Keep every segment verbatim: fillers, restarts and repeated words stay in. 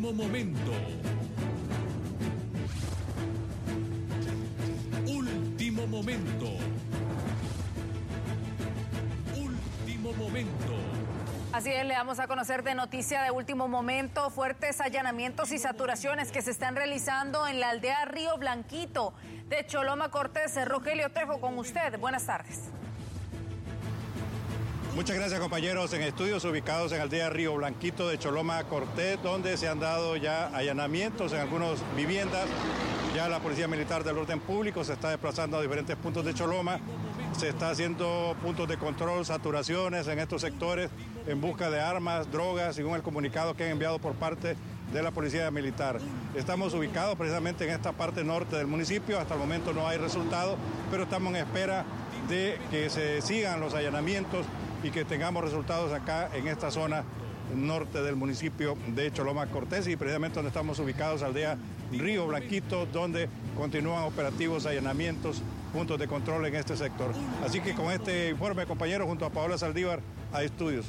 Último momento. Último momento. Último momento. Así es, le damos a conocer de noticia de último momento, fuertes allanamientos y saturaciones que se están realizando en la aldea Río Blanquito de Choloma Cortés. Rogelio Trejo con usted, buenas tardes. Muchas gracias, compañeros. En estudios ubicados en la aldea Río Blanquito de Choloma Cortés, donde se han dado ya allanamientos en algunas viviendas. Ya la Policía Militar del Orden Público se está desplazando a diferentes puntos de Choloma. Se está haciendo puntos de control, saturaciones en estos sectores en busca de armas, drogas, según el comunicado que han enviado por parte de la Policía Militar. Estamos ubicados precisamente en esta parte norte del municipio. Hasta el momento no hay resultados, pero estamos en espera de que se sigan los allanamientos y que tengamos resultados acá en esta zona norte del municipio de Choloma Cortés, y precisamente donde estamos ubicados, aldea Río Blanquito, donde continúan operativos, allanamientos, puntos de control en este sector. Así que con este informe, compañeros, junto a Paola Saldívar, a estudios.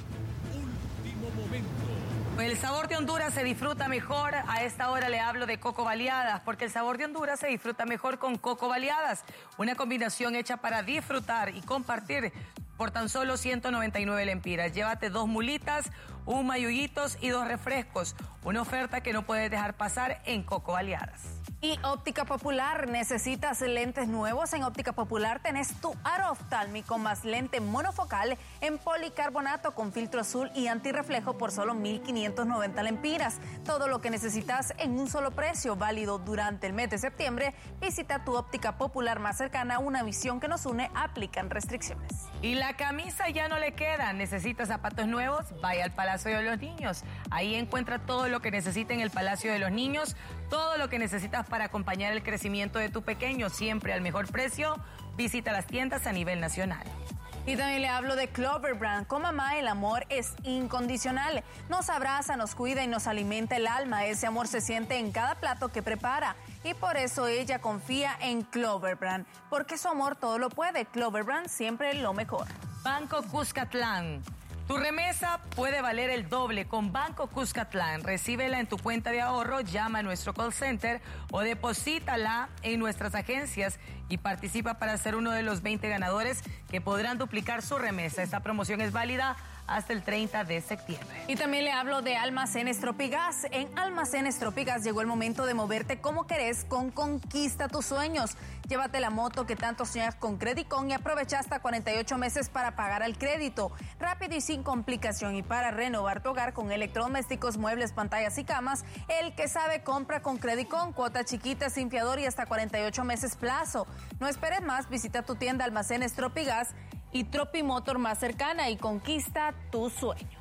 El sabor de Honduras se disfruta mejor. A esta hora le hablo de coco baleadas, porque el sabor de Honduras se disfruta mejor con coco baleadas, una combinación hecha para disfrutar y compartir por tan solo ciento noventa y nueve lempiras. Llévate dos mulitas, un mayuguitos y dos refrescos. Una oferta que no puedes dejar pasar en Coco Baleadas. Y Óptica Popular, ¿necesitas lentes nuevos? En Óptica Popular tenés tu aro oftálmico más lente monofocal en policarbonato con filtro azul y antirreflejo por solo mil quinientos noventa lempiras. Todo lo que necesitas en un solo precio, válido durante el mes de septiembre. Visita tu Óptica Popular más cercana. Una visión que nos une, aplican restricciones. Y la camisa ya no le queda. ¿Necesita zapatos nuevos? Vaya al Palacio de los Niños. Ahí encuentra todo lo que necesita en el Palacio de los Niños, todo lo que necesitas para acompañar el crecimiento de tu pequeño, siempre al mejor precio. Visita las tiendas a nivel nacional. Y también le hablo de Clover Brand. Con mamá el amor es incondicional. Nos abraza, nos cuida y nos alimenta el alma. Ese amor se siente en cada plato que prepara. Y por eso ella confía en Clover Brand. Porque su amor todo lo puede. Clover Brand, siempre lo mejor. Banco Cuscatlán. Tu remesa puede valer el doble con Banco Cuscatlán. Recíbela en tu cuenta de ahorro, llama a nuestro call center o deposítala en nuestras agencias y participa para ser uno de los veinte ganadores que podrán duplicar su remesa. Esta promoción es válida hasta el treinta de septiembre. Y también le hablo de Almacenes Tropigas. En Almacenes Tropigas llegó el momento de moverte como querés con Conquista tus sueños. Llévate la moto que tanto sueñas con Credicon y aprovecha hasta cuarenta y ocho meses para pagar al crédito. Rápido y sin complicación. Y para renovar tu hogar con electrodomésticos, muebles, pantallas y camas, el que sabe compra con Credicon. Cuota chiquita, sin fiador y hasta cuarenta y ocho meses plazo. No esperes más, visita tu tienda Almacenes Tropigas y Tropimotor más cercana y conquista tus sueños.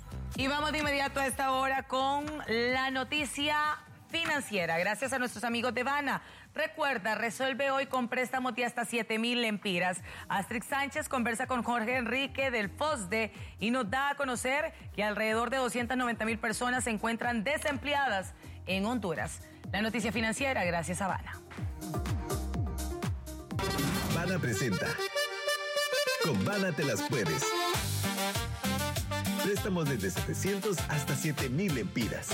Y vamos de inmediato a esta hora con la noticia financiera, gracias a nuestros amigos de Bana. Recuerda, resuelve hoy con préstamos de hasta siete mil lempiras. Astrid Sánchez conversa con Jorge Enrique del FOSDE y nos da a conocer que alrededor de doscientas noventa mil personas se encuentran desempleadas en Honduras. La noticia financiera, gracias a Bana. Bana presenta. Con Bana te las puedes. Préstamos desde setecientos hasta siete mil lempiras.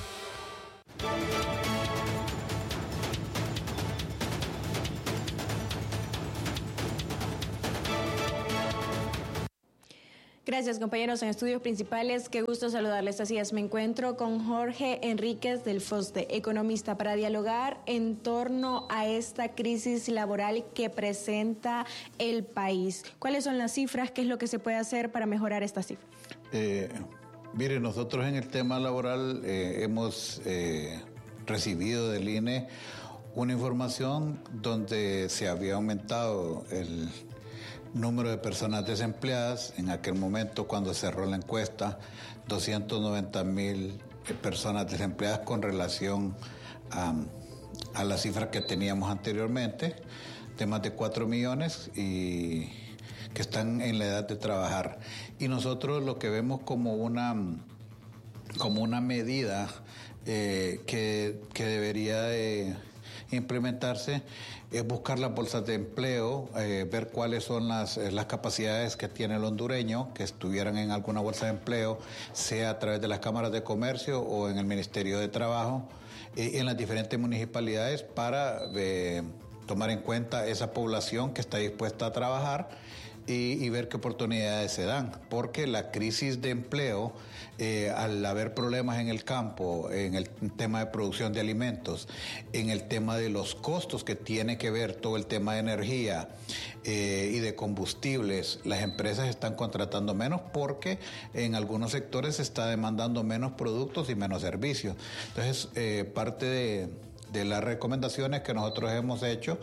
Gracias, compañeros en estudios principales. Qué gusto saludarles. Así es, me encuentro con Jorge Enríquez del FOSDE, economista, para dialogar en torno a esta crisis laboral que presenta el país. ¿Cuáles son las cifras? ¿Qué es lo que se puede hacer para mejorar estas cifras? Eh, mire, nosotros en el tema laboral eh, hemos eh, recibido del I N E una información donde se había aumentado el número de personas desempleadas. En aquel momento, cuando cerró la encuesta, doscientas noventa mil personas desempleadas con relación a, a la cifra que teníamos anteriormente, de más de cuatro millones y que están en la edad de trabajar. Y nosotros lo que vemos como una, como una medida eh, que, que debería de implementarse es buscar las bolsas de empleo, eh, ver cuáles son las, eh, las capacidades que tiene el hondureño, que estuvieran en alguna bolsa de empleo, sea a través de las cámaras de comercio o en el Ministerio de Trabajo, eh, en las diferentes municipalidades para eh, tomar en cuenta esa población que está dispuesta a trabajar y, y ver qué oportunidades se dan, porque la crisis de empleo, eh, al haber problemas en el campo, en el tema de producción de alimentos, en el tema de los costos que tiene que ver todo el tema de energía eh, y de combustibles, las empresas están contratando menos porque en algunos sectores se está demandando menos productos y menos servicios. Entonces, eh, parte de, de las recomendaciones que nosotros hemos hecho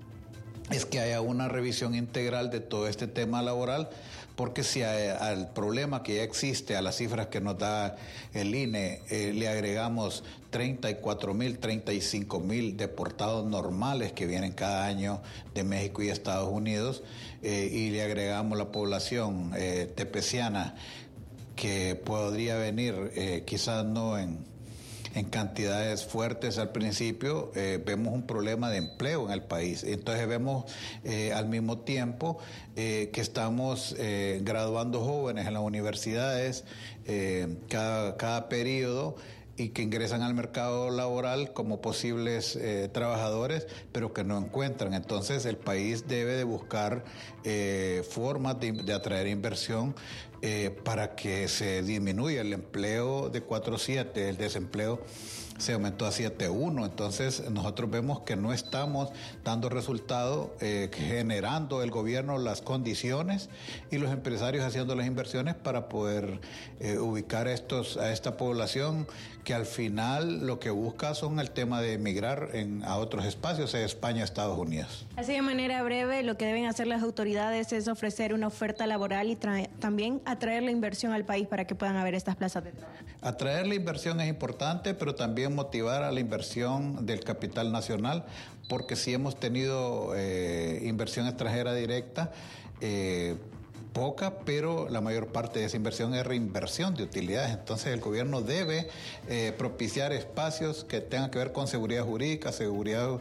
es que haya una revisión integral de todo este tema laboral, porque si a, al problema que ya existe, a las cifras que nos da el I N E, eh, le agregamos treinta y cuatro mil, treinta y cinco mil deportados normales que vienen cada año de México y Estados Unidos, eh, y le agregamos la población eh, tepeciana que podría venir eh, quizás no en... en cantidades fuertes al principio, eh, vemos un problema de empleo en el país. Entonces vemos eh, al mismo tiempo eh, que estamos eh, graduando jóvenes en las universidades eh, cada, cada periodo, y que ingresan al mercado laboral como posibles eh, trabajadores, pero que no encuentran. Entonces el país debe de buscar eh, formas de, de atraer inversión eh, para que se disminuya el empleo de cuatro punto siete, el desempleo se aumentó a siete punto uno. Entonces nosotros vemos que no estamos dando resultado, eh, generando el gobierno las condiciones y los empresarios haciendo las inversiones para poder eh, ubicar estos, a esta población que al final lo que busca son el tema de emigrar en, a otros espacios, en España, Estados Unidos. Así de manera breve, lo que deben hacer las autoridades es ofrecer una oferta laboral y tra- también atraer la inversión al país para que puedan haber estas plazas de trabajo. Atraer la inversión es importante, pero también motivar a la inversión del capital nacional, porque si hemos tenido eh, inversión extranjera directa, eh, poca, pero la mayor parte de esa inversión es reinversión de utilidades. Entonces el gobierno debe eh, propiciar espacios que tengan que ver con seguridad jurídica, seguridad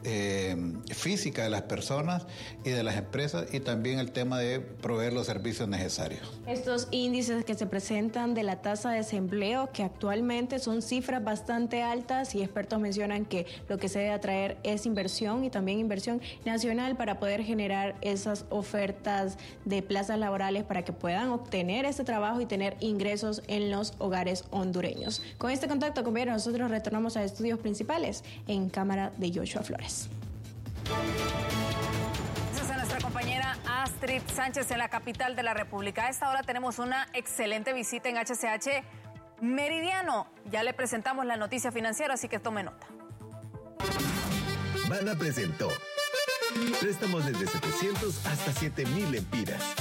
eh, física de las personas y de las empresas, y también el tema de proveer los servicios necesarios. Estos índices que se presentan de la tasa de desempleo, que actualmente son cifras bastante altas, y expertos mencionan que lo que se debe atraer es inversión, y también inversión nacional, para poder generar esas ofertas de plazas laborales para que puedan obtener este trabajo y tener ingresos en los hogares hondureños. Con este contacto, compañeros, nosotros retornamos a estudios principales en cámara de Joshua Flores. Gracias a nuestra compañera Astrid Sánchez en la capital de la República. A esta hora tenemos una excelente visita en H C H Meridiano. Ya le presentamos la noticia financiera, así que tome nota. Bana presentó préstamos desde setecientos hasta siete mil lempiras.